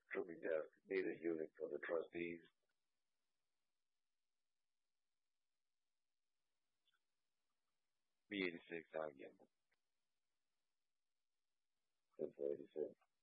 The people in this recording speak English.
Truly deaf, need a unit for the trustees. B86 again. Good for 86.